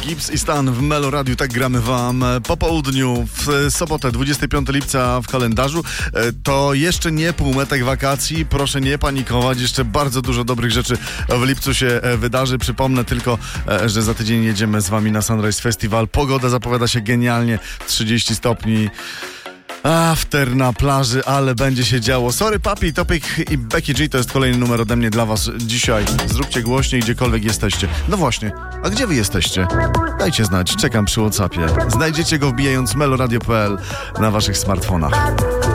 Gibbs i Stan w Melo Radiu. Tak gramy wam po południu w sobotę, 25 lipca w kalendarzu. To jeszcze nie półmetek wakacji. Proszę nie panikować. Jeszcze bardzo dużo dobrych rzeczy w lipcu się wydarzy. Przypomnę tylko, że za tydzień jedziemy z wami na Sunrise Festival. Pogoda zapowiada się genialnie. 30 stopni. After na plaży, ale będzie się działo. Sorry Papi, Topik i Becky G to jest kolejny numer ode mnie dla was dzisiaj. Zróbcie głośniej, gdziekolwiek jesteście. No właśnie, a gdzie wy jesteście? Dajcie znać, czekam przy WhatsAppie. Znajdziecie go wbijając meloradio.pl na waszych smartfonach.